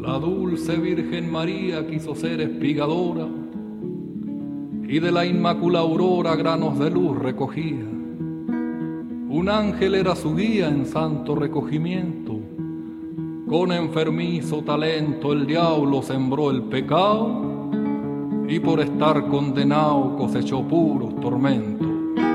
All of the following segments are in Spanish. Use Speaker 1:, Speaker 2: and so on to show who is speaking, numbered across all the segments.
Speaker 1: La dulce Virgen María quiso ser espigadora y de la inmaculada aurora granos de luz recogía. Un ángel era su guía en santo recogimiento. Con enfermizo talento el diablo sembró el pecado y por estar condenado cosechó puros tormentos.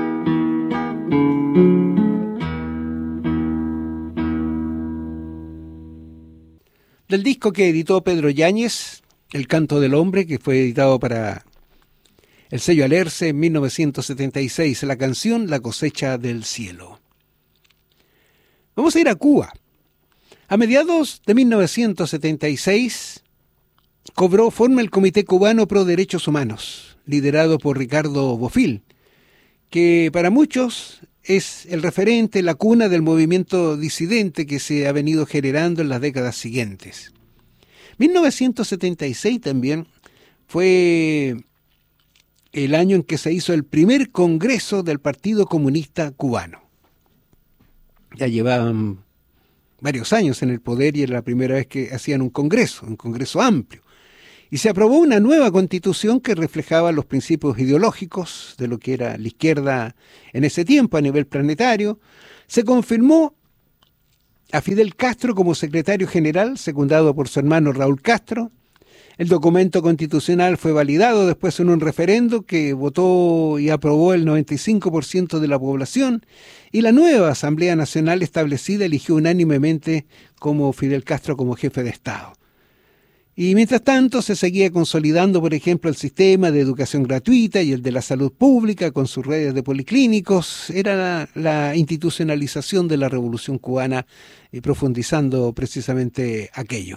Speaker 2: Del disco que editó Pedro Yáñez, El canto del hombre, que fue editado para el sello Alerce en 1976, la canción La cosecha del cielo. Vamos a ir a Cuba. A mediados de 1976 cobró forma el Comité Cubano Pro Derechos Humanos, liderado por Ricardo Bofill, que para muchos es el referente, la cuna del movimiento disidente que se ha venido generando en las décadas siguientes. 1976 también fue el año en que se hizo el primer congreso del Partido Comunista Cubano. Ya llevaban varios años en el poder y era la primera vez que hacían un congreso amplio. Y se aprobó una nueva constitución que reflejaba los principios ideológicos de lo que era la izquierda en ese tiempo a nivel planetario. Se confirmó a Fidel Castro como secretario general, secundado por su hermano Raúl Castro. El documento constitucional fue validado después en un referendo que votó y aprobó el 95% de la población, y la nueva Asamblea Nacional establecida eligió unánimemente como Fidel Castro como jefe de Estado. Y mientras tanto se seguía consolidando, por ejemplo, el sistema de educación gratuita y el de la salud pública con sus redes de policlínicos. Era la institucionalización de la Revolución Cubana, profundizando precisamente aquello.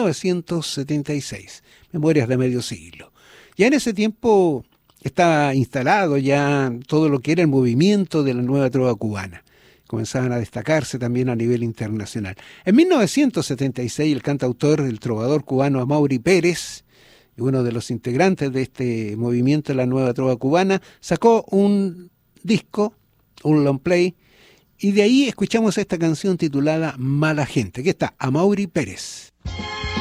Speaker 2: 1976, Memorias de medio siglo. Ya en ese tiempo estaba instalado ya todo lo que era el movimiento de la nueva trova cubana. Comenzaban a destacarse también a nivel internacional. En 1976, el cantautor, el trovador cubano Amaury Pérez, uno de los integrantes de este movimiento de la nueva trova cubana, sacó un disco, un long play, y de ahí escuchamos esta canción titulada Mala Gente. Aquí está Amaury Pérez.